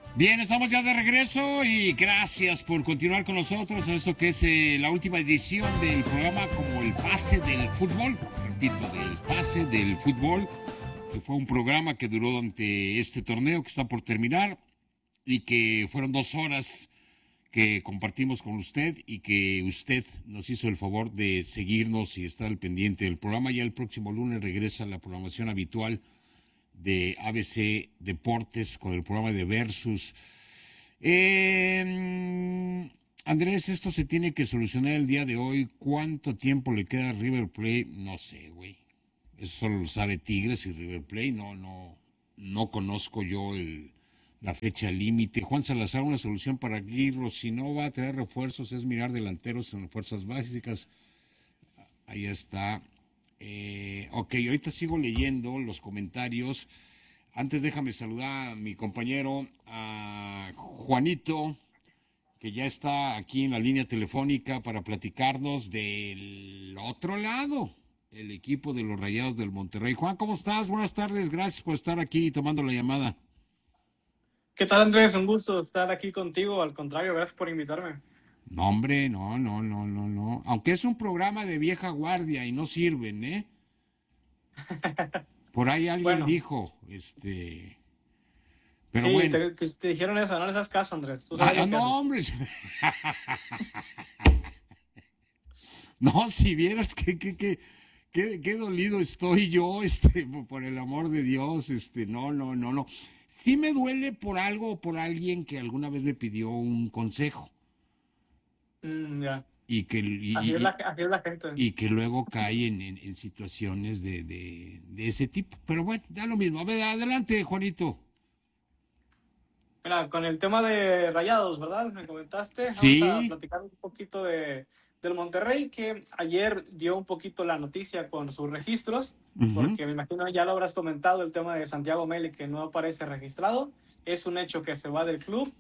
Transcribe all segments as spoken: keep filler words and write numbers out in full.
Bien, estamos ya de regreso y gracias por continuar con nosotros en esto que es eh, la última edición del programa como el pase del fútbol. Repito, del pase del fútbol, que fue un programa que duró durante este torneo que está por terminar y que fueron dos horas que compartimos con usted y que usted nos hizo el favor de seguirnos y estar al pendiente del programa. Ya el próximo lunes regresa la programación habitual de A B C Deportes con el programa de Versus. Eh, Andrés, esto se tiene que solucionar el día de hoy. ¿Cuánto tiempo le queda a River Plate? No sé, güey. Eso solo lo sabe Tigres y River Plate. No, no, no conozco yo el, la fecha límite. Juan Salazar, una solución para Aguirre. Si no va a tener refuerzos, es mirar delanteros en fuerzas básicas. Ahí está. Eh, ok, ahorita sigo leyendo los comentarios. Antes déjame saludar a mi compañero, a Juanito, que ya está aquí en la línea telefónica para platicarnos del otro lado, el equipo de los Rayados del Monterrey. Juan, ¿cómo estás? Buenas tardes, gracias por estar aquí tomando la llamada. ¿Qué tal, Andrés? Un gusto estar aquí contigo. Al contrario, gracias por invitarme. No, hombre, no, no, no, no, no. Aunque es un programa de vieja guardia y no sirven, ¿eh? Por ahí alguien Bueno, dijo, este, pero sí, bueno. te, te- te dijeron eso, no les hagas caso, Andrés. Tú sabes Ah, lo que no, haces. hombre. No, si vieras que, que, que, qué, qué dolido estoy yo, este, por el amor de Dios, este, no, no, no, no. Sí me duele por algo o por alguien que alguna vez me pidió un consejo Mm, ya. y que, y, Así es la, y- así es la gente. y que luego cae en, en- en situaciones de, de, de ese tipo. Pero bueno, da lo mismo. A ver, adelante, Juanito. Mira, con el tema de Rayados, ¿verdad? Me comentaste. Vamos a Sí, platicar un poquito de, del Monterrey, que ayer dio un poquito la noticia con sus registros, ujú, porque me imagino ya lo habrás comentado, el tema de Santiago Mele, que no aparece registrado. Es un hecho que se va del club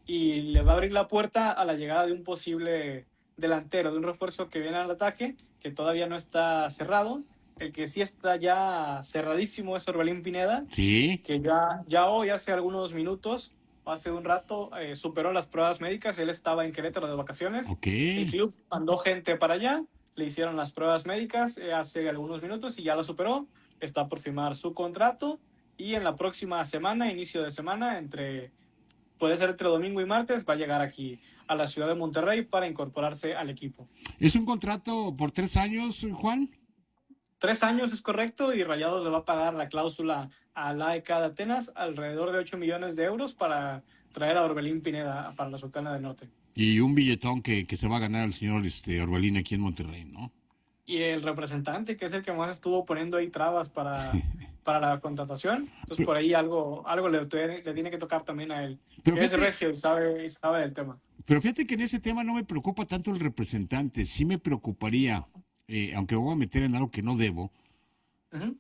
y le va a abrir la puerta a la llegada de un posible delantero, de un refuerzo que viene al ataque, que todavía no está cerrado. El que sí está ya cerradísimo es Orbelín Pineda, sí, que ya, ya hoy, hace algunos minutos, hace un rato, eh, superó las pruebas médicas. Él estaba en Querétaro de vacaciones. ok. El club mandó gente para allá, le hicieron las pruebas médicas eh, hace algunos minutos y ya lo superó. Está por firmar su contrato y en la próxima semana, inicio de semana, entre puede ser entre domingo y martes, va a llegar aquí a la ciudad de Monterrey para incorporarse al equipo. ¿Es un contrato por tres años, Juan? Tres años es correcto y Rayados le va a pagar la cláusula a la A E K de Atenas alrededor de ocho millones de euros para traer a Orbelín Pineda para la Sultana del Norte. Y un billetón que, que se va a ganar el señor este, Orbelín aquí en Monterrey, ¿no? Y el representante, que es el que más estuvo poniendo ahí trabas para, para la contratación, entonces Pero, por ahí algo, algo le, le tiene que tocar también a él, pero que es fíjate, regio y sabe, y sabe del tema. pero fíjate que en ese tema no me preocupa tanto el representante, sí me preocuparía, eh, aunque me voy a meter en algo que no debo, Uh -huh.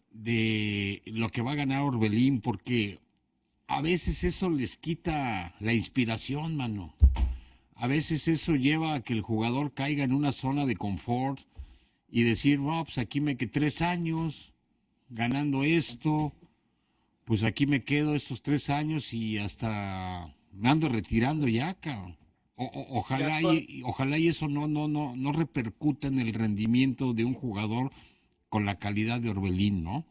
de lo que va a ganar Orbelín, porque a veces eso les quita la inspiración, mano. A veces eso lleva a que el jugador caiga en una zona de confort y decir, no, pues aquí me quedé tres años ganando esto, pues aquí me quedo estos tres años y hasta me ando retirando ya, cabrón. O, o, Ya ojalá con, y ojalá y eso no no no no repercuta en el rendimiento de un jugador con la calidad de Orbelín, ¿no?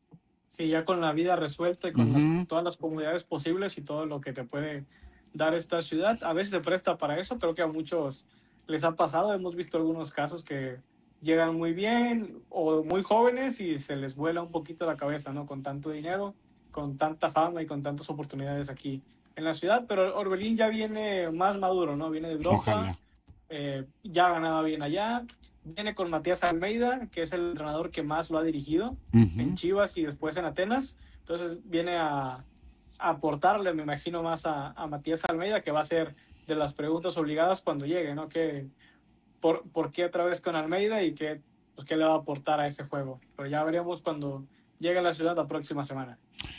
sí, ya con la vida resuelta y con las, Uh-huh. todas las comodidades posibles y todo lo que te puede dar esta ciudad, a veces se presta para eso. Creo que a muchos les ha pasado. Hemos visto algunos casos que llegan muy bien o muy jóvenes y se les vuela un poquito la cabeza, ¿no? Con tanto dinero, con tanta fama y con tantas oportunidades aquí en la ciudad. Pero Orbelín ya viene más maduro, ¿no? Viene de Europa, Ojalá. eh, ya ganaba bien allá. Viene con Matías Almeida, que es el entrenador que más lo ha dirigido en Uh-huh. Chivas y después en Atenas. Entonces viene a, a aportarle, me imagino, más a, a Matías Almeida, que va a ser de las preguntas obligadas cuando llegue, ¿no? Que, por, ¿Por qué otra vez con Almeida y qué, pues, qué le va a aportar a ese juego? Pero ya veremos cuando llegue a la ciudad la próxima semana.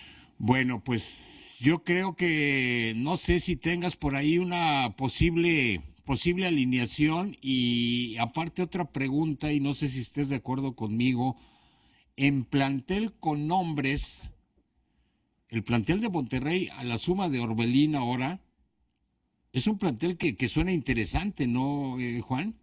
Bueno, pues yo creo que no sé si tengas por ahí una posible posible alineación y aparte otra pregunta y no sé si estés de acuerdo conmigo en plantel con nombres el plantel de Monterrey, a la suma de Orbelín ahora, es un plantel que, que suena interesante, ¿no, eh, Juan?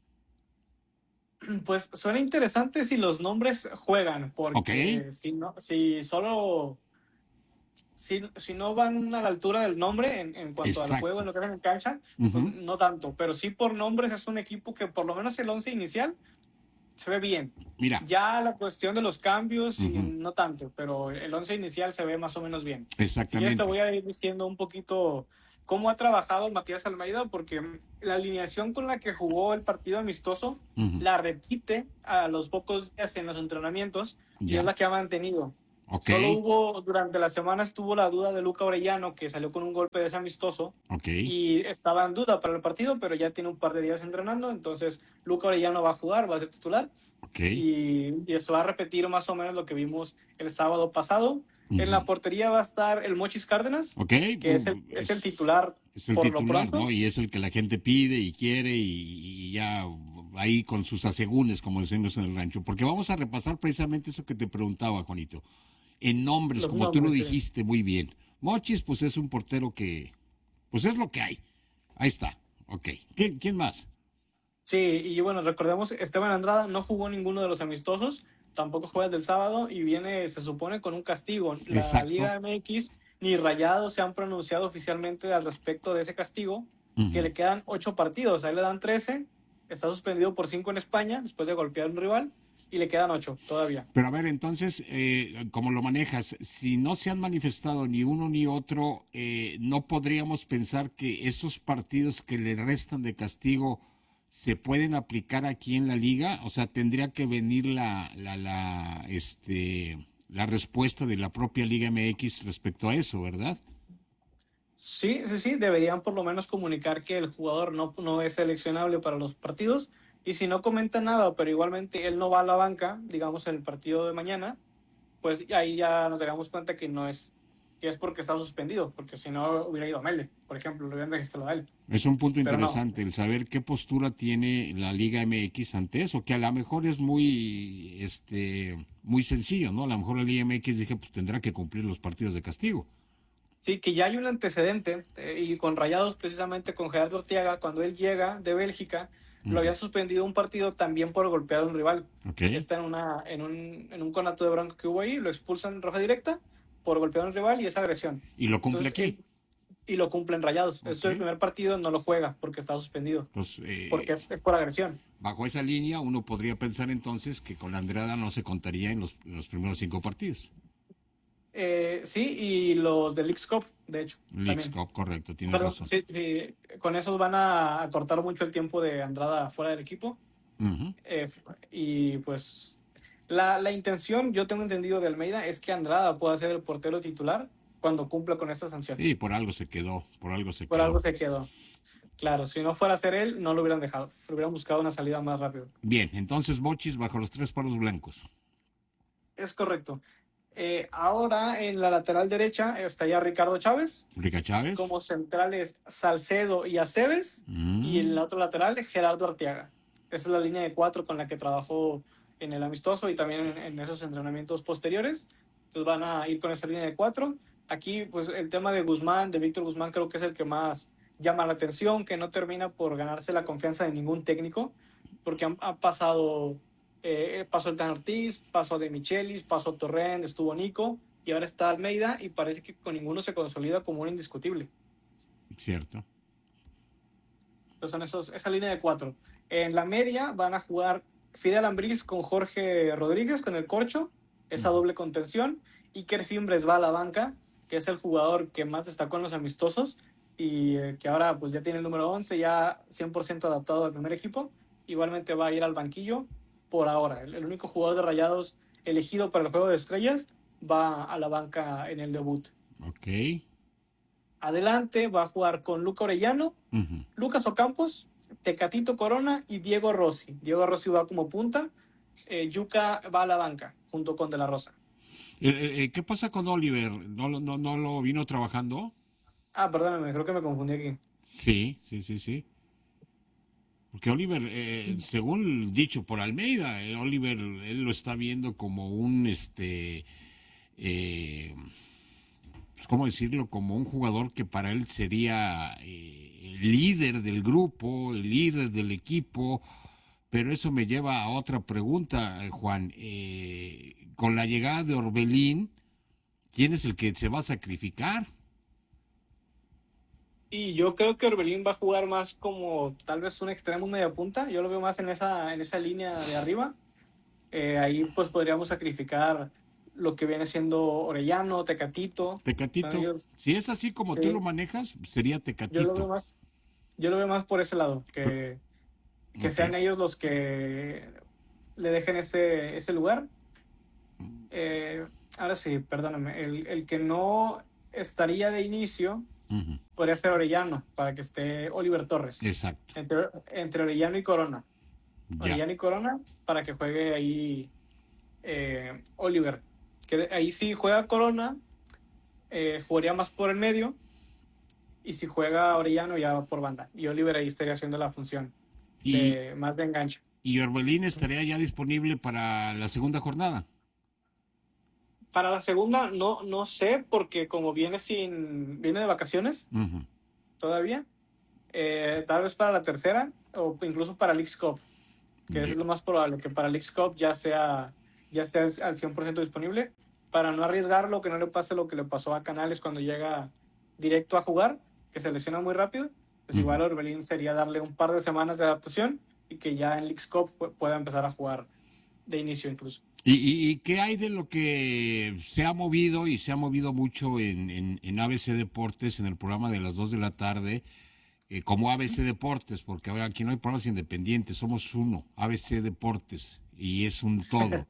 Pues suena interesante si los nombres juegan, Ok, porque si no, si solo, si, si no van a la altura del nombre en, en cuanto al juego, en exacto. lo que hacen en cancha, pues Ujú, no tanto, pero sí por nombres es un equipo que por lo menos el once inicial se ve bien. mira, Ya la cuestión de los cambios, y ujú, no tanto, pero el once inicial se ve más o menos bien. Si quieres te exactamente. voy a ir diciendo un poquito cómo ha trabajado Matías Almeida, porque la alineación con la que jugó el partido amistoso Ujú, la repite a los pocos días en los entrenamientos y es ya, la que ha mantenido. ok, Solo hubo, durante la semana estuvo la duda de Luca Orellano, que salió con un golpe de ese amistoso ok, y estaba en duda para el partido, pero ya tiene un par de días entrenando, entonces Luca Orellano va a jugar, va a ser titular ok, y, y eso va a repetir más o menos lo que vimos el sábado pasado. En ujú, la portería va a estar el Mochis Cárdenas, ok, que es el, mm, es el es, titular es el por lo titular, ¿no? pronto. Y es el que la gente pide y quiere y, y ya ahí con sus asegúnes, como decimos en el rancho. Porque vamos a repasar precisamente eso que te preguntaba, Juanito. En nombres, Los como tú lo nombres, sí. dijiste muy bien. Mochis, pues es un portero que, pues es lo que hay. Ahí está, ok. ¿Quién, quién más? Sí, y bueno, recordemos, Esteban Andrada no jugó ninguno de los amistosos, tampoco juega el del sábado y viene, se supone, con un castigo. La Exacto. Liga M X ni Rayados se han pronunciado oficialmente al respecto de ese castigo, que Ujú. le quedan ocho partidos, ahí le dan trece, está suspendido por cinco en España después de golpear a un rival y le quedan ocho todavía. Pero a ver, entonces, eh, ¿cómo lo manejas? Si no se han manifestado ni uno ni otro, eh, ¿no podríamos pensar que esos partidos que le restan de castigo se pueden aplicar aquí en la liga? O sea, tendría que venir la, la, la, este, la respuesta de la propia Liga M X respecto a eso, ¿verdad? Sí, sí, sí, deberían por lo menos comunicar que el jugador no, no es seleccionable para los partidos y si no comenta nada, pero igualmente él no va a la banca, digamos, en el partido de mañana, pues ahí ya nos damos cuenta que no es, que es porque está suspendido, porque si no hubiera ido a Mele, por ejemplo, lo hubieran registrado a él, Es un punto pero no. interesante el saber qué postura tiene la Liga M X ante eso, que a lo mejor es muy, este, muy sencillo, ¿no? A lo mejor la Liga M X dije, pues tendrá que cumplir los partidos de castigo. Sí, que ya hay un antecedente, eh, y con Rayados precisamente con Gerardo Ortiaga, cuando él llega de Bélgica, lo Ujú. había suspendido un partido también por golpear a un rival. Ok. Está en, una, en, un, en un conato de bronca que hubo ahí, lo expulsan en roja directa por golpear a un rival y esa agresión. Y lo cumple Entonces, él. él, y lo cumplen Rayados. Ok. Eso es el primer partido, no lo juega porque está suspendido, Entonces, porque eh, es, es por agresión. bajo esa línea, uno podría pensar entonces que con la Andrada no se contaría en los, en los primeros cinco partidos. Eh, sí, y los del Leagues Cup, de hecho, Leagues también. Cup, correcto, tienes Perdón, razón. sí, sí, con esos van a acortar mucho el tiempo de Andrada fuera del equipo. Ujú. Eh, y pues la, la intención, yo tengo entendido de Almeida, es que Andrada pueda ser el portero titular cuando cumpla con esta sanción. Sí, por algo se quedó, por algo se Por quedó. algo se quedó. Claro, si no fuera a ser él, no lo hubieran dejado. Hubieran buscado una salida más rápido. Bien, entonces Bochis bajo los tres palos blancos. Es correcto. Eh, ahora en la lateral derecha estaría Ricardo Chávez, Rica Chávez. como centrales Salcedo y Aceves, y en Mm, el otro lateral Gerardo Arteaga. Esa es la línea de cuatro con la que trabajó en el amistoso y también en, en esos entrenamientos posteriores. Entonces van a ir con esa línea de cuatro. Aquí, pues el tema de Guzmán, de Víctor Guzmán, creo que es el que más llama la atención, que no termina por ganarse la confianza de ningún técnico, porque han, han pasado, eh, pasó el Tan Ortiz, pasó de Michelis, pasó Torrent, estuvo Nico, y ahora está Almeida, y parece que con ninguno se consolida como un indiscutible. cierto. Entonces son esos, esa línea de cuatro. En la media van a jugar Fidel Ambriz con Jorge Rodríguez, con el corcho, esa Ujú. doble contención. Iker Fimbres va a la banca, que es el jugador que más destacó en los amistosos y eh, que ahora pues ya tiene el número once, ya cien por ciento adaptado al primer equipo. Igualmente va a ir al banquillo por ahora. El, el único jugador de Rayados elegido para el Juego de Estrellas va a la banca en el debut. Ok. Adelante va a jugar con Luca Orellano, Ujú. Lucas Ocampos, Tecatito Corona y Diego Rossi. Diego Rossi va como punta, eh, Yuca va a la banca junto con De La Rosa. Eh, eh, eh, ¿qué pasa con Oliver? ¿No, lo- no, no lo vino trabajando? Ah, perdóname, creo que me confundí aquí. Sí, sí, sí, sí. Porque Oliver, eh, según dicho por Almeida, eh, Oliver, él lo está viendo como un, este, eh, pues, ¿cómo decirlo? Como un jugador que para él sería eh, el líder del grupo, el líder del equipo, pero eso me lleva a otra pregunta, eh, Juan. Eh, con la llegada de Orbelín, ¿quién es el que se va a sacrificar? Y yo creo que Orbelín va a jugar más como tal vez un extremo media punta. Yo lo veo más en esa, en esa línea de arriba. Eh, ahí pues podríamos sacrificar lo que viene siendo Orellano, Tecatito. Son Tecatito. ellos, Si es así como tú lo sí, manejas, sería yo lo veo Tecatito. más, yo lo veo más por ese lado, Pero- que, que ok. sean ellos los que le dejen ese, ese lugar. Eh, ahora sí, perdóname, el, el que no estaría de inicio Ujú. podría ser Orellano, para que esté Oliver Torres, Exacto. entre, entre Orellano y Corona. Ya. Orellano y Corona, para que juegue ahí eh, Oliver. Que ahí sí juega Corona, eh, jugaría más por el medio, y si juega Orellano ya por banda. Y Oliver ahí estaría haciendo la función Y, de más de enganche. y Orbelín estaría ya disponible para la segunda jornada. Para la segunda no, no sé, porque como viene sin, viene de vacaciones Ujú. todavía, eh, tal vez para la tercera o incluso para Leagues Cup, que es Ya. lo más probable, que para Leagues Cup ya sea, ya sea al cien por ciento disponible, para no arriesgarlo, que no le pase lo que le pasó a Canales cuando llega directo a jugar, que se lesiona muy rápido. Pues Ujú. igual Orbelín sería darle un par de semanas de adaptación y que ya en Leagues Cup pu- pueda empezar a jugar de inicio incluso. ¿Y, y, y qué hay de lo que se ha movido y se ha movido mucho en, en, en A B C Deportes, en el programa de las dos de la tarde, eh, como A B C Deportes? Porque a ver, aquí no hay programas independientes, somos uno, A B C Deportes, y es un todo.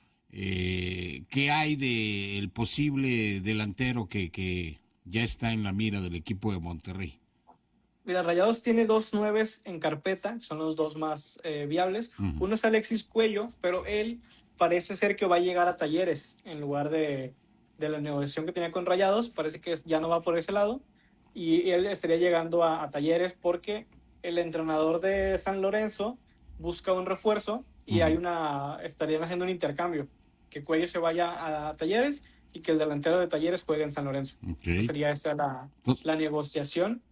Eh, ¿qué hay del posible delantero que, que ya está en la mira del equipo de Monterrey? Mira, Rayados tiene dos nueves en carpeta, son los dos más eh, viables. Ujú. Uno es Alexis Cuello, pero él parece ser que va a llegar a Talleres en lugar de, de la negociación que tenía con Rayados. Parece que ya no va por ese lado. Y él estaría llegando a, a Talleres porque el entrenador de San Lorenzo busca un refuerzo y hay Ujú. una, estarían haciendo un intercambio. Que Cuello se vaya a Talleres y que el delantero de Talleres juegue en San Lorenzo. Ok. Entonces sería esa la, Entonces, la negociación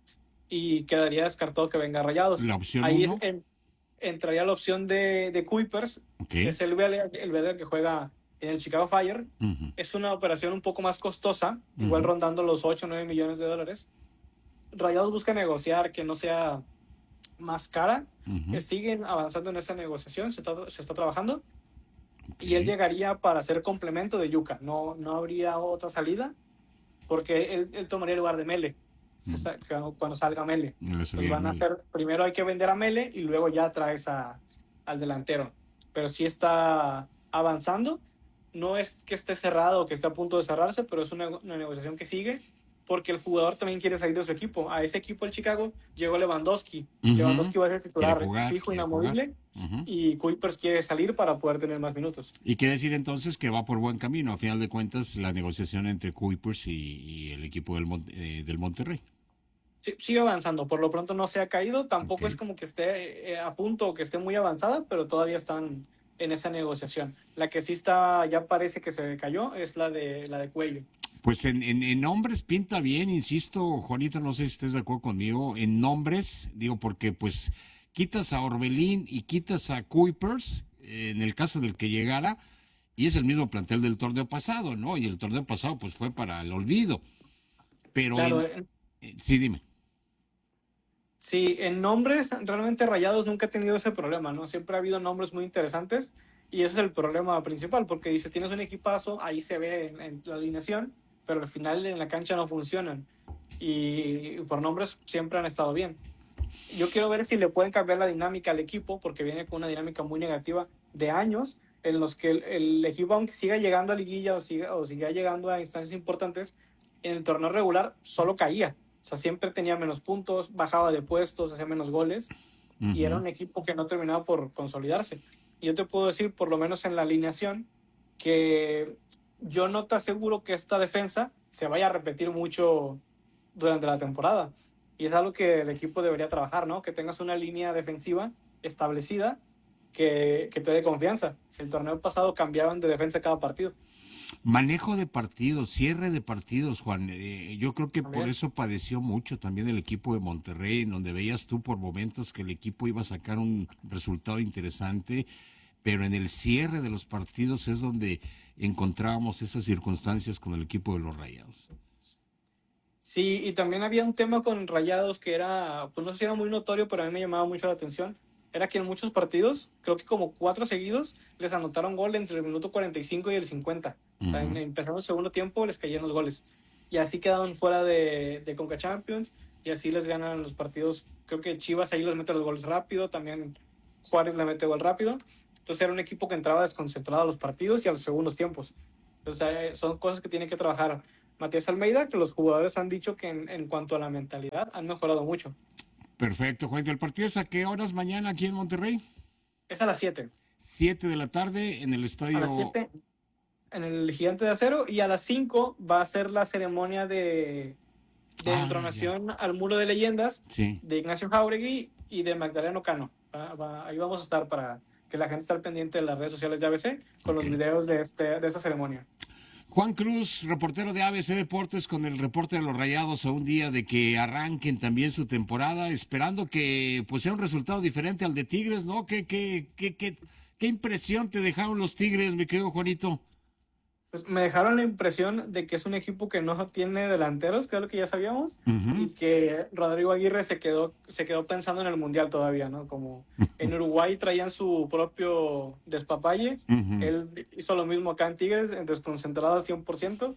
y quedaría descartado que venga Rayados. la opción Ahí es, uno, en, entraría la opción de, de Kuipers, ok. que es el belga, el belga que juega en el Chicago Fire. Ujú. Es una operación un poco más costosa, igual Ujú. rondando los ocho o nueve millones de dólares. Rayados busca negociar que no sea más cara, que Ujú. siguen avanzando en esa negociación, se está, se está trabajando, Ok. y él llegaría para ser complemento de Yuka, no, no habría otra salida, porque él, él tomaría el lugar de Mele Ujú. cuando salga Mele. Le Pues salía van a Mele. hacer, primero hay que vender a Mele y luego ya traes a, al delantero. Pero sí está avanzando. No es que esté cerrado o que esté a punto de cerrarse, pero es una, una negociación que sigue porque el jugador también quiere salir de su equipo. A ese equipo, el Chicago, llegó Lewandowski. Ujú. Lewandowski va a ser Quiere titular jugar, fijo, quiere jugar. inamovible, Ujú. y Kuipers quiere salir para poder tener más minutos. Y quiere decir entonces que va por buen camino, a final de cuentas, la negociación entre Kuipers y, y el equipo del, Mon- eh, del Monterrey. Sí, sigue avanzando, por lo pronto no se ha caído, Ok. tampoco es como que esté eh, a punto o que esté muy avanzada, pero todavía están en esa negociación. La que sí está, ya parece que se cayó, es la de la de Cuello. Pues en, en, en nombres pinta bien, insisto, Juanito, no sé si estés de acuerdo conmigo, en nombres, digo, porque pues quitas a Orbelín y quitas a Kuipers, eh, en el caso del que llegara, y es el mismo plantel del torneo pasado, ¿no? Y el torneo pasado pues fue para el olvido. Pero Claro, en... en- eh, sí, dime. sí, en nombres realmente Rayados nunca ha tenido ese problema, ¿no? Siempre ha habido nombres muy interesantes y ese es el problema principal, porque dice, tienes un equipazo, ahí se ve en, en la alineación, pero al final en la cancha no funcionan. Y, y por nombres siempre han estado bien. Yo quiero ver si le pueden cambiar la dinámica al equipo, porque viene con una dinámica muy negativa de años, en los que el, el equipo, aunque siga llegando a liguilla o siga, o siga llegando a instancias importantes, en el torneo regular solo caía. O sea, siempre tenía menos puntos, bajaba de puestos, hacía menos goles, y era Ujú. un equipo que no terminaba por consolidarse. Y yo te puedo decir, por lo menos en la alineación, que yo no te aseguro que esta defensa se vaya a repetir mucho durante la temporada. Y es algo que el equipo debería trabajar, ¿no? Que tengas una línea defensiva establecida que, que te dé confianza. El torneo pasado cambiaban de defensa cada partido. Manejo de partidos, cierre de partidos, Juan. Eh, yo creo que por También. eso padeció mucho también el equipo de Monterrey, en donde veías tú por momentos que el equipo iba a sacar un resultado interesante, pero en el cierre de los partidos es donde encontrábamos esas circunstancias con el equipo de los Rayados. Sí, y también había un tema con Rayados que era, pues no sé si era muy notorio, pero a mí me llamaba mucho la atención. Era que en muchos partidos, creo que como cuatro seguidos, les anotaron gol entre el minuto cuarenta y cinco y el cincuenta. O sea, en- Ujú. empezando el segundo tiempo, les caían los goles. Y así quedaron fuera de, de Conca Champions, y así les ganan los partidos. Creo que Chivas ahí les mete los goles rápido, también Juárez le mete gol rápido. Entonces era un equipo que entraba desconcentrado a los partidos y a los segundos tiempos. Entonces eh, son cosas que tiene que trabajar Matías Almeida, que los jugadores han dicho que en, en cuanto a la mentalidad han mejorado mucho. Perfecto, Juan. ¿El partido es a qué horas mañana aquí en Monterrey? Es a las siete. Siete de la tarde en el A las estadio. siete en el Gigante de Acero, y a las cinco va a ser la ceremonia de, de Ah, ya. entronación al muro de leyendas Sí. de Ignacio Jauregui y de Magdaleno Cano. Va- va- ahí vamos a estar para que la gente esté al pendiente de las redes sociales de A B C con Ok. los videos de, este, de esta ceremonia. Juan Cruz, reportero de A B C Deportes, con el reporte de los Rayados a un día de que arranquen también su temporada, esperando que pues sea un resultado diferente al de Tigres, ¿no? ¿Qué, qué, qué, qué, qué impresión te dejaron los Tigres, mi querido Juanito? Pues me dejaron la impresión de que es un equipo que no tiene delanteros, que es lo que ya sabíamos, Ujú. y que Rodrigo Aguirre se quedó, se quedó pensando en el Mundial todavía, ¿no? Como en Uruguay traían su propio despapalle, Ujú. él hizo lo mismo acá en Tigres, desconcentrado al cien por ciento,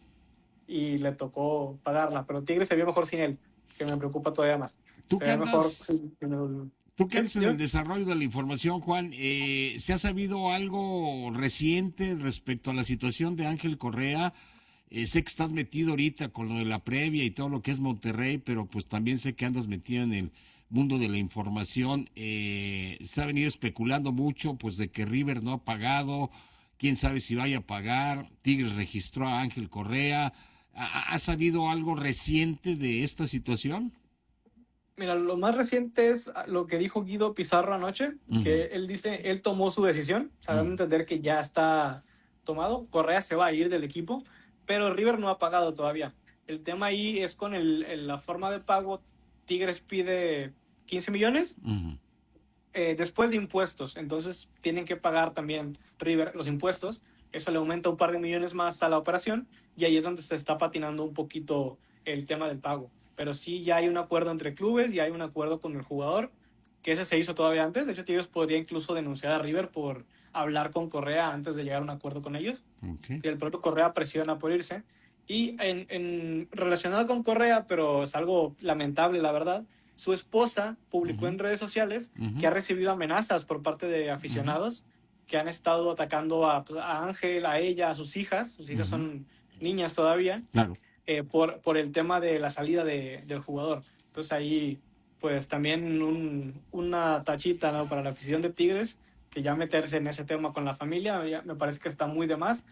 y le tocó pagarla, pero Tigres se vio mejor sin él, que me preocupa todavía más. Tú Se que ve mejor andas, sin, sin el... tú que ¿Sí? andas en ¿Yo? el desarrollo de la información, Juan, eh, ¿se ha sabido algo reciente respecto a la situación de Ángel Correa? Eh, sé que estás metido ahorita con lo de la previa y todo lo que es Monterrey, pero pues también sé que andas metido en el mundo de la información. Eh, se ha venido especulando mucho, pues de que River no ha pagado, quién sabe si vaya a pagar. Tigres registró a Ángel Correa. ¿Ha, ha sabido algo reciente de esta situación? Mira, lo más reciente es lo que dijo Guido Pizarro anoche, Ujú, que él dice, él tomó su decisión, o sea, dando a ujú, entender que ya está tomado, Correa se va a ir del equipo, pero River no ha pagado todavía. El tema ahí es con el, el- la forma de pago. Tigres pide quince millones ujú, eh, después de impuestos, entonces tienen que pagar también River los impuestos, eso le aumenta un par de millones más a la operación, y ahí es donde se está patinando un poquito el tema del pago. Pero sí, ya hay un acuerdo entre clubes y hay un acuerdo con el jugador, que ese se hizo todavía antes. De hecho, Tigres podría incluso denunciar a River por hablar con Correa antes de llegar a un acuerdo con ellos, ok, y el propio Correa presiona por irse. Y en, en relacionado con Correa, pero es algo lamentable, la verdad, su esposa publicó ujú, en redes sociales que ujú, ha recibido amenazas por parte de ujú, aficionados que han estado atacando a, a Ángel, a ella, a sus hijas. Sus hijas ujú. son niñas todavía, Claro. eh, por, por el tema de la salida de, del jugador. Entonces ahí, pues también un, una tachita, ¿no?, para la afición de Tigres, que ya meterse en ese tema con la familia, ya me parece que está muy de más,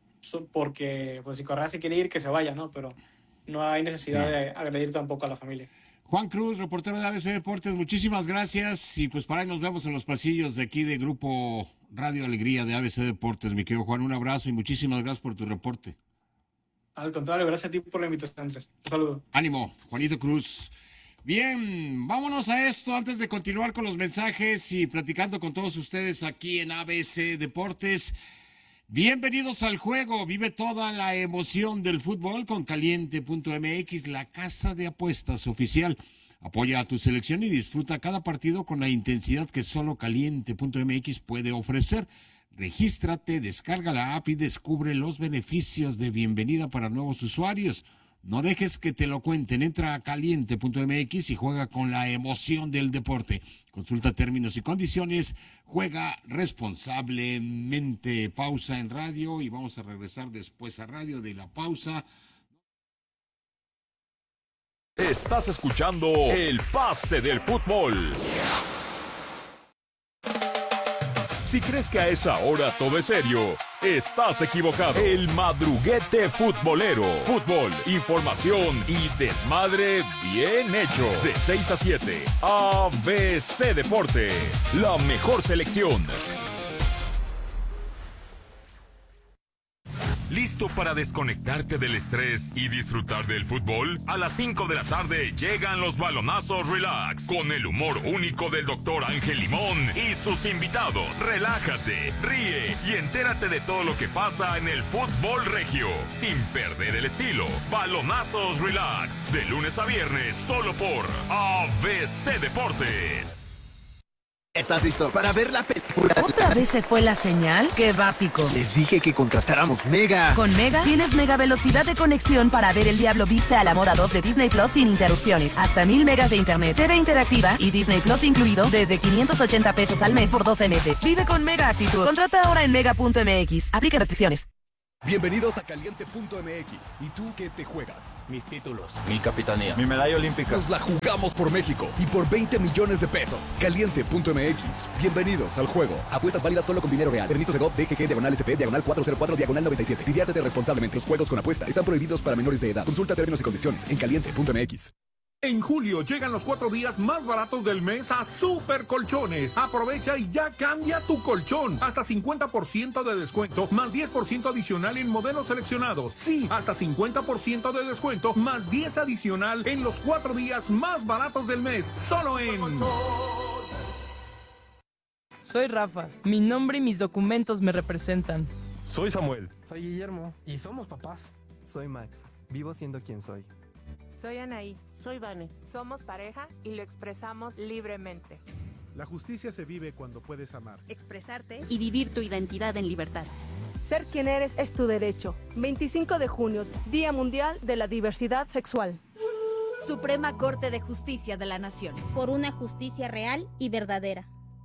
porque pues si Correa se quiere ir, que se vaya, ¿no? Pero no hay necesidad Claro. de agredir tampoco a la familia. Juan Cruz, reportero de A B C Deportes, muchísimas gracias y pues para ahí nos vemos en los pasillos de aquí de Grupo Radio Alegría de A B C Deportes, mi querido Juan, un abrazo y muchísimas gracias por tu reporte. Al contrario, gracias a ti por la invitación, Andrés. Un saludo. Ánimo, Juanito Cruz. Bien, vámonos a esto antes de continuar con los mensajes y platicando con todos ustedes aquí en A B C Deportes. Bienvenidos al juego, vive toda la emoción del fútbol con caliente punto m x, la casa de apuestas oficial. Apoya a tu selección y disfruta cada partido con la intensidad que solo caliente punto m x puede ofrecer. Regístrate, descarga la app y descubre los beneficios de bienvenida para nuevos usuarios. No dejes que te lo cuenten. Entra a caliente punto m x y juega con la emoción del deporte. Consulta términos y condiciones. Juega responsablemente. Pausa en radio y vamos a regresar después a radio de la pausa. Estás escuchando el pase del fútbol. Si crees que a esa hora todo es serio, estás equivocado. El madruguete futbolero. Fútbol, información y desmadre bien hecho. De seis a siete, A B C Deportes. La mejor selección. ¿Listo ¿Listo para desconectarte del estrés y disfrutar del fútbol? A las cinco de la tarde llegan los balonazos relax con el humor único del doctor Ángel Limón y sus invitados. Relájate, ríe y entérate de todo lo que pasa en el fútbol regio sin perder el estilo. Balonazos relax de lunes a viernes solo por A B C Deportes. ¿Estás listo para ver la película? ¿Otra vez se fue la señal? ¡Qué básico! Les dije que contratáramos Mega. Con Mega tienes mega velocidad de conexión para ver El Diablo Viste a la Moda dos de Disney Plus sin interrupciones. Hasta mil megas de internet, T V interactiva y Disney Plus incluido desde quinientos ochenta pesos al mes por doce meses. Vive con Mega Actitud. Contrata ahora en mega punto m x. Aplica restricciones. Bienvenidos a Caliente punto m x. ¿Y tú qué te juegas? Mis títulos, mi capitanía, mi medalla olímpica. Nos la jugamos por México y por veinte millones de pesos. Caliente punto m x. Bienvenidos al juego. Apuestas válidas solo con dinero real. Permiso Segov, D G G, diagonal S P, diagonal cuatro cero cuatro, diagonal noventa y siete. Diviértete responsablemente. Los juegos con apuesta están prohibidos para menores de edad. Consulta términos y condiciones en caliente punto m x. En julio llegan los cuatro días más baratos del mes a Super Colchones. Aprovecha y ya cambia tu colchón. Hasta cincuenta por ciento de descuento, más diez por ciento adicional en modelos seleccionados. Sí, hasta cincuenta por ciento de descuento, más diez adicional en los cuatro días más baratos del mes. Solo en... Soy Rafa. Mi nombre y mis documentos me representan. Soy Samuel. Soy Guillermo. Y somos papás. Soy Max. Vivo siendo quien soy. Soy Anaí. Soy Vane. Somos pareja y lo expresamos libremente. La justicia se vive cuando puedes amar, expresarte y vivir tu identidad en libertad. Ser quien eres es tu derecho. veinticinco de junio, Día Mundial de la Diversidad Sexual. Suprema Corte de Justicia de la Nación. Por una justicia real y verdadera.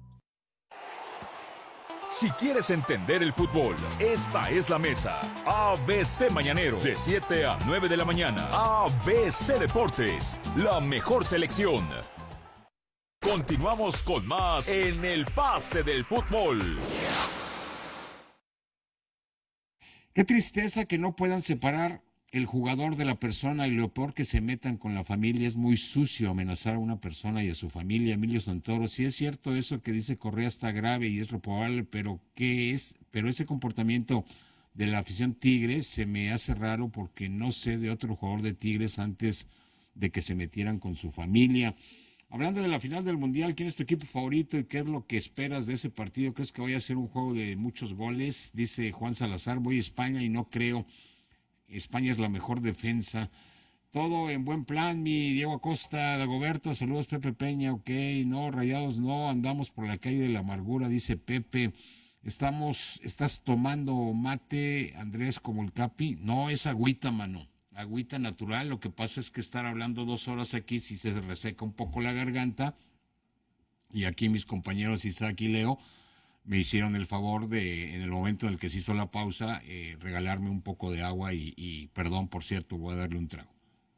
Si quieres entender el fútbol, esta es la mesa. A B C Mañanero, de siete a nueve de la mañana. A B C Deportes, la mejor selección. Continuamos con más en el pase del fútbol. Qué tristeza que no puedan separar el jugador de la persona, y lo peor que se metan con la familia. Es muy sucio amenazar a una persona y a su familia. Emilio Santoro, si es cierto eso que dice Correa está grave y es reprobable, pero ¿qué es? Pero ese comportamiento de la afición Tigres se me hace raro porque no sé de otro jugador de Tigres antes de que se metieran con su familia. Hablando de la final del Mundial, ¿quién es tu equipo favorito y qué es lo que esperas de ese partido? ¿Crees que vaya a ser un juego de muchos goles? Dice Juan Salazar, voy a España y no creo. España es la mejor defensa. Todo en buen plan, mi Diego Acosta, Dagoberto, saludos Pepe Peña, ok, no, Rayados no, andamos por la calle de la amargura, dice Pepe. Estamos, estás tomando mate, Andrés, como el Capi. No, es agüita, mano, agüita natural. Lo que pasa es que estar hablando dos horas aquí, si se reseca un poco la garganta, y aquí mis compañeros Isaac y Leo me hicieron el favor de, en el momento en el que se hizo la pausa, eh, regalarme un poco de agua y, y, perdón, por cierto, voy a darle un trago.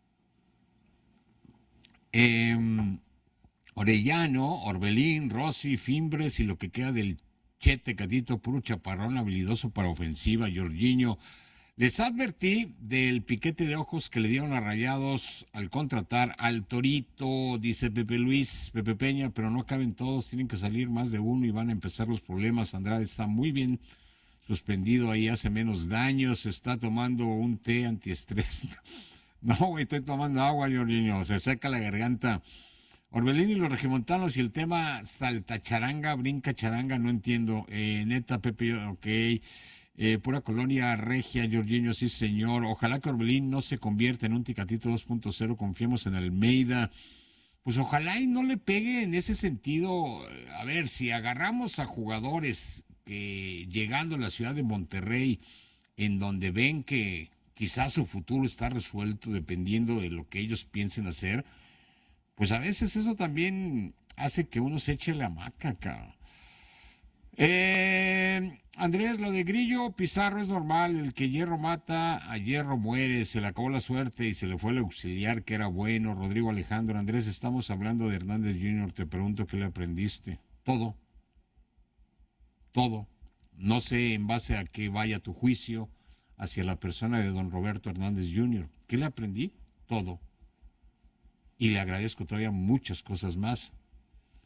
Eh, Orellano, Orbelín, Rossi, Fimbres y lo que queda del Chete, Catito, puro chaparrón habilidoso para ofensiva, Jorginho. Les advertí del piquete de ojos que le dieron a Rayados al contratar al Torito, dice Pepe Luis, Pepe Peña, pero no caben todos, tienen que salir más de uno y van a empezar los problemas. Andrade está muy bien suspendido, ahí hace menos daño, se está tomando un té antiestrés. No, güey, estoy tomando agua, Jorginho, se seca la garganta. Orbelín y los regimontanos y el tema salta charanga, brinca charanga, no entiendo. Eh, neta, Pepe, ok. Eh, pura colonia regia, Jorginho, sí señor. Ojalá que Orbelín no se convierta en un Ticatito dos punto cero, confiemos en Almeida. Pues ojalá y no le pegue en ese sentido. A ver, si agarramos a jugadores que llegando a la ciudad de Monterrey, en donde ven que quizás su futuro está resuelto dependiendo de lo que ellos piensen hacer, pues a veces eso también hace que uno se eche la hamaca, cabrón. Eh, Andrés, lo de Grillo Pizarro es normal, el que hierro mata, a hierro muere, se le acabó la suerte y se le fue el auxiliar que era bueno. Rodrigo Alejandro, Andrés, estamos hablando de Hernández junior, te pregunto qué le aprendiste. Todo, todo, no sé en base a qué vaya tu juicio hacia la persona de don Roberto Hernández junior ¿Qué le aprendí? Todo, y le agradezco todavía muchas cosas más,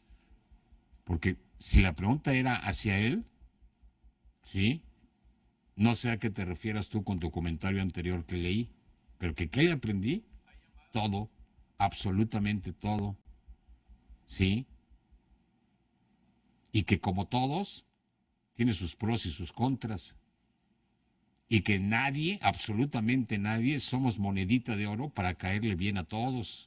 porque si la pregunta era hacia él, sí, No sé a qué te refieras tú con tu comentario anterior que leí, pero que ¿qué le aprendí? Todo, absolutamente todo, ¿sí? Y que como todos, tiene sus pros y sus contras. Y que nadie, absolutamente nadie, somos monedita de oro para caerle bien a todos.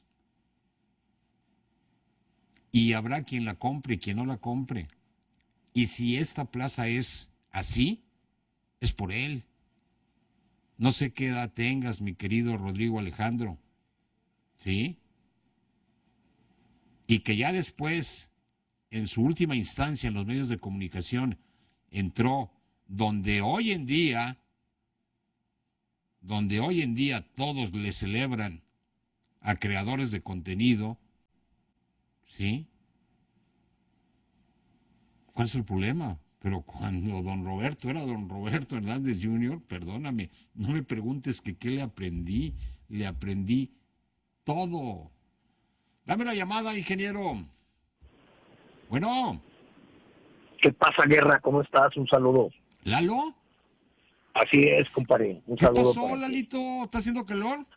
Y habrá quien la compre y quien no la compre. Y si esta plaza es así, es por él. No sé qué edad tengas, mi querido Rodrigo Alejandro, ¿sí? Y que ya después, en su última instancia en los medios de comunicación, entró donde hoy en día, donde hoy en día todos le celebran a creadores de contenido, ¿sí? ¿Cuál es el problema? Pero cuando don Roberto era don Roberto Hernández junior, perdóname, no me preguntes que qué le aprendí, le aprendí todo. Dame la llamada, ingeniero. Bueno. ¿Qué pasa, Guerra? ¿Cómo estás? Un saludo. ¿Lalo? Así es, compadre. Un ¿Qué saludo. pasó, Lalito? ¿Está haciendo calor?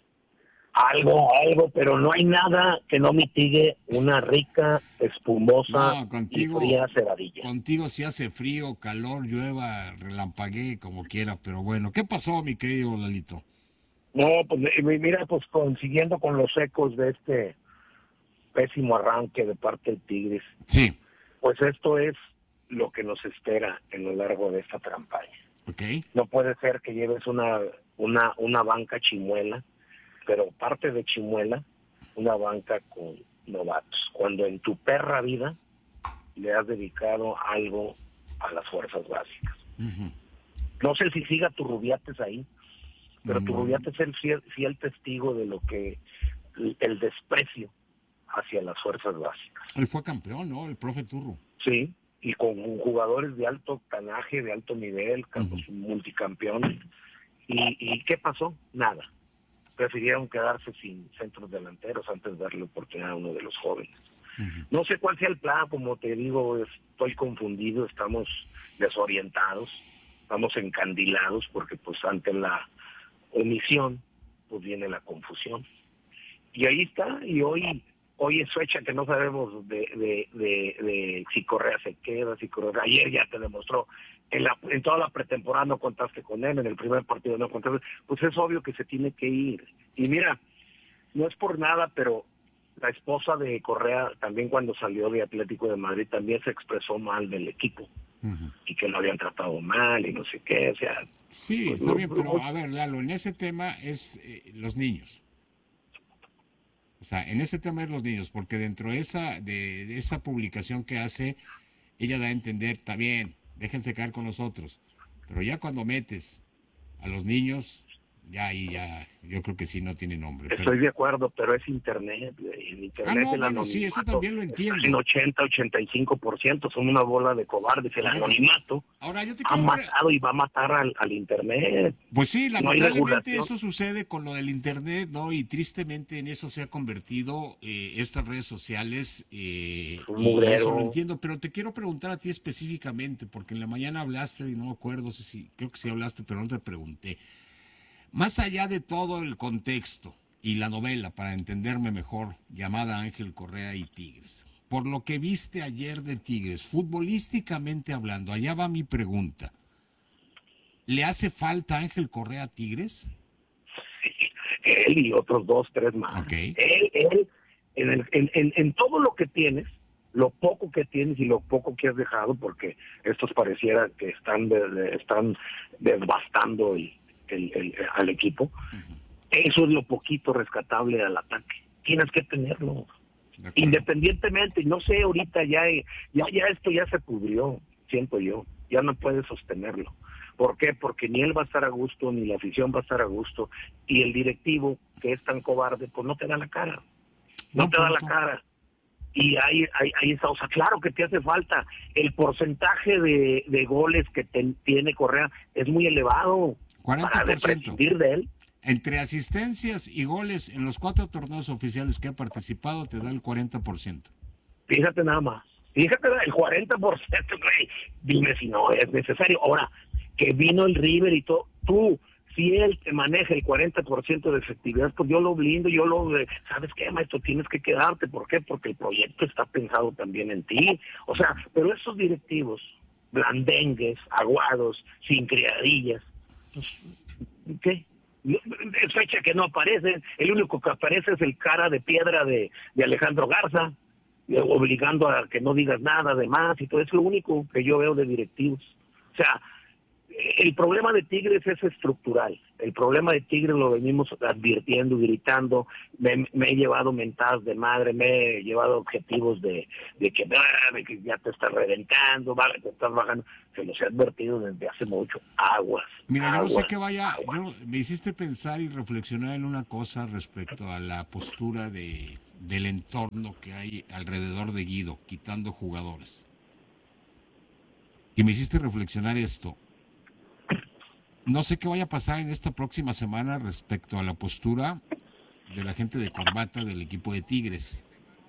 Algo, algo, pero no hay nada que no mitigue una rica, espumosa no, contigo, y fría cebadilla. Contigo si hace frío, calor, llueva, relampaguee, como quiera, pero bueno. ¿Qué pasó, mi querido Lalito? No, pues mira, pues consiguiendo con los ecos de este pésimo arranque de parte del Tigres. Sí. Pues esto es lo que nos espera en lo largo de esta campaña. Okay. No puede ser que lleves una, una, una banca chimuela, pero parte de chimuela, una banca con novatos, cuando en tu perra vida le has dedicado algo a las fuerzas básicas. Uh-huh. No sé si siga tu Rubiates ahí, pero uh-huh. tu Rubiates es el fiel, fiel testigo de lo que el desprecio hacia las fuerzas básicas. Él fue campeón, ¿no? El profe Turro. Sí, y con jugadores de alto octanaje, de alto nivel, uh-huh. multicampeones. ¿Y, ¿Y qué pasó? Nada. Prefirieron quedarse sin centros delanteros antes de darle oportunidad a uno de los jóvenes. Uh-huh. No sé cuál sea el plan, como te digo, estoy confundido, estamos desorientados, estamos encandilados, porque pues ante la omisión, pues viene la confusión. Y ahí está, y hoy hoy es fecha que no sabemos de, de, de, de si Correa se queda, si Correa... Ayer ya te demostró, en, la, en toda la pretemporada no contaste con él, en el primer partido no contaste, pues es obvio que se tiene que ir. Y mira, no es por nada, pero la esposa de Correa, también cuando salió de Atlético de Madrid, también se expresó mal del equipo, uh-huh. y que lo habían tratado mal y no sé qué, o sea... Sí, pues, está lo, bien, pero lo, a ver, Lalo, en ese tema es eh, los niños. O sea, en ese tema es los niños, porque dentro de esa, de, de esa publicación que hace, ella da a entender, está bien, déjense caer con nosotros, pero ya cuando metes a los niños, ya ahí ya, yo creo que sí no tiene nombre. Estoy pero... de acuerdo, pero es internet, en internet ah, no, el bueno, sí, eso también lo entiendo. En ochenta, ochenta y cinco por ciento son una bola de cobardes, el ahora, anonimato ahora yo te ha quiero... matado y va a matar al, al internet. Pues sí, no lamentablemente eso sucede con lo del internet, ¿no? Y tristemente en eso se ha convertido eh, estas redes sociales, eh, y eso lo entiendo, pero te quiero preguntar a ti específicamente, porque en la mañana hablaste, y no me acuerdo si, creo que sí hablaste, pero no te pregunté. Más allá de todo el contexto y la novela, para entenderme mejor, llamada Ángel Correa y Tigres, por lo que viste ayer de Tigres, futbolísticamente hablando, allá va mi pregunta. ¿Le hace falta Ángel Correa a Tigres? Sí, él y otros dos, tres más. Okay. Él, él en, el, en, en, en todo lo que tienes, lo poco que tienes y lo poco que has dejado, porque estos pareciera que están, de, de, están devastando y El, el, al equipo, uh-huh. Eso es lo poquito rescatable al ataque. Tienes que tenerlo, independientemente. No sé, ahorita ya, ya ya esto ya se pudrió, siento yo, ya no puedes sostenerlo. ¿Por qué? Porque ni él va a estar a gusto, ni la afición va a estar a gusto, y el directivo, que es tan cobarde, pues no te da la cara, no, no te da la cara. Y ahí, ahí, ahí está, o sea, claro que te hace falta. El porcentaje de, de goles que te, tiene Correa es muy elevado. cuarenta por ciento. Para prescindir de él. Entre asistencias y goles en los cuatro torneos oficiales que ha participado te da el cuarenta por ciento. Fíjate nada más. Fíjate el cuarenta por ciento, güey. Dime si no es necesario. Ahora, que vino el River y todo, tú, si él te maneja el cuarenta por ciento de efectividad, pues yo lo blindo, yo lo, ¿sabes qué, maestro? Tienes que quedarte, ¿por qué? Porque el proyecto está pensado también en ti, o sea, pero esos directivos, blandengues, aguados, sin criadillas, pues, ¿qué? Es fecha que no aparece, el único que aparece es el cara de piedra de, de Alejandro Garza, obligando a que no digas nada de más, y todo es lo único que yo veo de directivos. O sea, el problema de Tigres es estructural. El problema de Tigres lo venimos advirtiendo, gritando. Me, me he llevado mentadas de madre, me he llevado objetivos de, de, que, de que ya te estás reventando, vale, te estás bajando. Se los he advertido desde hace mucho. Aguas. Mira, aguas, yo no sé qué vaya. Yo, me hiciste pensar y reflexionar en una cosa respecto a la postura de, del entorno que hay alrededor de Guido, quitando jugadores. Y me hiciste reflexionar esto. No sé qué vaya a pasar en esta próxima semana respecto a la postura de la gente de corbata del equipo de Tigres.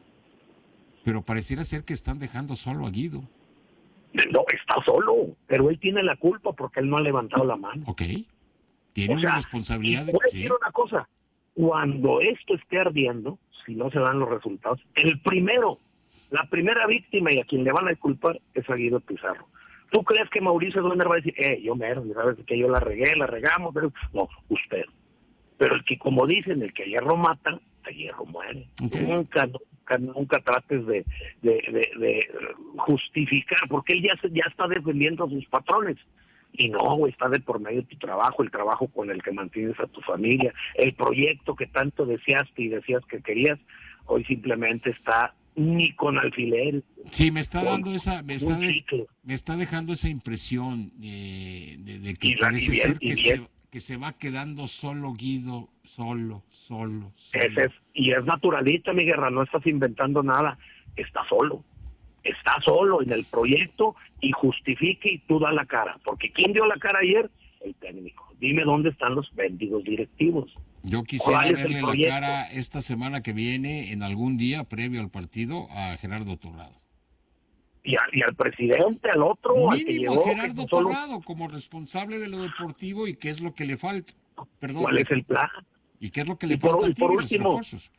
Pero pareciera ser que están dejando solo a Guido. No, está solo, pero él tiene la culpa porque él no ha levantado la mano. Ok. Tiene o una sea, responsabilidad de... Voy a ¿sí? decir una cosa. Cuando esto esté ardiendo, si no se dan los resultados, el primero, la primera víctima y a quien le van a culpar es a Guido Pizarro. ¿Tú crees que Mauricio Dueñas va a decir, eh, yo mero, sabes que yo la regué, la regamos? Pero... No, usted. Pero el que, como dicen, el que a hierro mata, a hierro muere. Okay. Nunca, nunca, nunca trates de, de, de, de justificar, porque él ya, se, ya está defendiendo a sus patrones. Y no, güey, está de por medio de tu trabajo, el trabajo con el que mantienes a tu familia, el proyecto que tanto deseaste y decías que querías, hoy simplemente está ni con alfileres. Sí, me está dando esa, me está, de, me está dejando esa impresión eh, de, de que parece bien, ser que se, que se va quedando solo Guido, solo, solo. solo. Ese es, y es naturalista, mi guerra, no estás inventando nada, está solo. Está solo en el proyecto y justifique y tú da la cara. Porque ¿quién dio la cara ayer? El técnico. Dime dónde están los bendigos directivos. Yo quisiera verle la cara esta semana que viene, en algún día previo al partido, a Gerardo Torrado. Y, a, y al presidente, al otro. Mínimo al que llegó, Gerardo que solo... Torrado, como responsable de lo deportivo, y qué es lo que le falta. Perdón. ¿Cuál es el plan? ¿Y qué es lo que le y falta por, a Tigres, por último, refuerzos?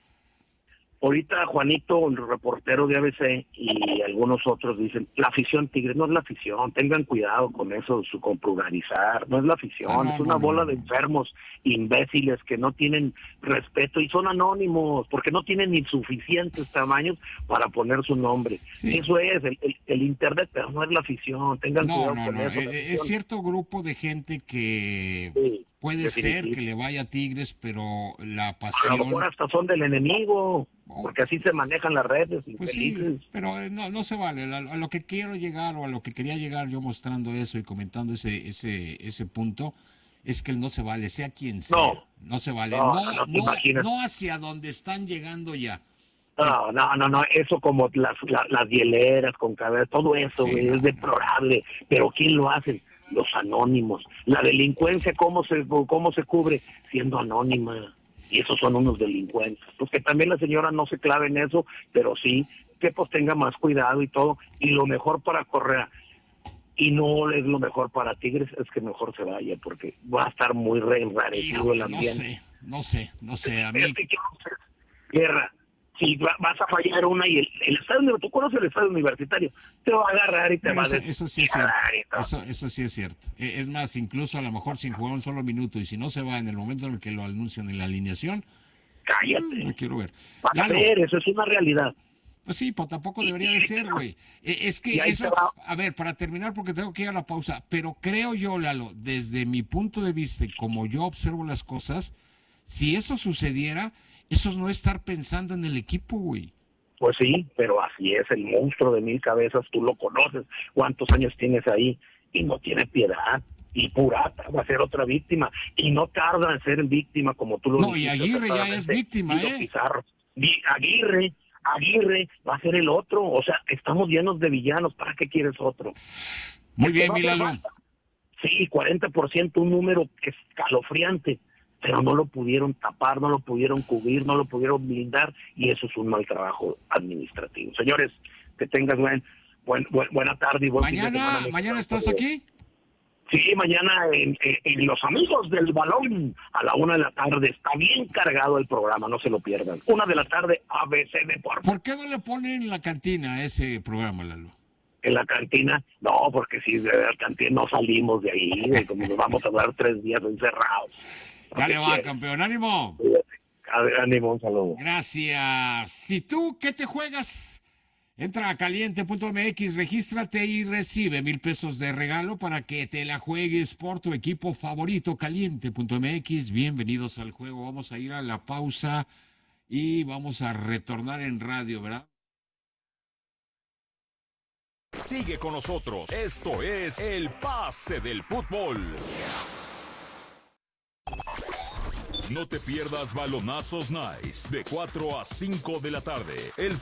Ahorita Juanito, el reportero de A B C, y algunos otros dicen, la afición Tigres no es la afición, tengan cuidado con eso, su con pluralizar, no es la afición, ah, no, es una no, bola no, no. de enfermos, imbéciles que no tienen respeto y son anónimos, porque no tienen ni suficientes tamaños para poner su nombre. Sí. Eso es, el, el, el internet, pero no es la afición, tengan no, cuidado no, con no. eso. Es, es cierto grupo de gente que sí, puede definitivo. ser que le vaya a Tigres, pero la pasión... A lo mejor hasta son del enemigo. Porque así se manejan las redes. Pues sí, pero no, no se vale. A, a lo que quiero llegar o a lo que quería llegar yo mostrando eso y comentando ese ese ese punto es que él no se vale, sea quien sea. No, no se vale. No, no, no, no, no hacia donde están llegando ya. No, no, no, no. Eso como las, las, las hieleras con cabeza, todo eso sí, no, es deplorable. No. Pero ¿quién lo hace? Los anónimos. La delincuencia, ¿cómo se, cómo se cubre? Siendo anónima. Y esos son unos delincuentes. Pues que también la señora no se clave en eso, pero sí que pues tenga más cuidado y todo. Y lo mejor para Correa, y no es lo mejor para Tigres, es que mejor se vaya, porque va a estar muy enrarecido el ambiente. No sé, no sé, no sé. A mí... Es que, Guerra, si vas a fallar una y el, el estadio, tú conoces el estadio universitario, te va a agarrar y te Pero va eso, a decir. Eso sí es cierto. Eso, eso sí es cierto. Es más, incluso a lo mejor sin jugar un solo minuto y si no se va en el momento en el que lo anuncian en la alineación, cállate. No quiero ver. Para ver, eso es una realidad. Pues sí, pues tampoco debería de ser, güey. Es que eso, a ver, para terminar, porque tengo que ir a la pausa, pero creo yo, Lalo, desde mi punto de vista y como yo observo las cosas, si eso sucediera, eso es no estar pensando en el equipo, güey. Pues sí, pero así es, el monstruo de mil cabezas, tú lo conoces, cuántos años tienes ahí, y no tiene piedad, y Purata va a ser otra víctima, y no tarda en ser víctima como tú lo No, y Aguirre ya es víctima, y ¿eh? Pizarro. Y Aguirre, Aguirre va a ser el otro, o sea, estamos llenos de villanos, ¿para qué quieres otro? Muy bien, Milalo. Sí, cuarenta por ciento, un número escalofriante, pero no lo pudieron tapar, no lo pudieron cubrir, no lo pudieron blindar, y eso es un mal trabajo administrativo. Señores, que tengas buen, buen, buen buena tarde y buen mañana, fin de semana. ¿Mañana estás aquí? Sí, mañana en, en, en Los Amigos del Balón, a la una de la tarde, está bien cargado el programa, no se lo pierdan. Una de la tarde, A B C Deportes. ¿Por qué no le ponen en la cantina a ese programa, Lalo? En la cantina, no, porque si de la cantina no salimos de ahí, de como nos vamos a dar tres días encerrados. Ya le va, campeón, ánimo. Ánimo, un saludo. Gracias. ¿Y tú qué te juegas? Entra a caliente punto m x, regístrate y recibe mil pesos de regalo para que te la juegues por tu equipo favorito. caliente punto m x, bienvenidos al juego. Vamos a ir a la pausa y vamos a retornar en radio, ¿verdad? Sigue con nosotros. Esto es El Pase del Fútbol. No te pierdas Balonazos Nice de cuatro a cinco de la tarde. El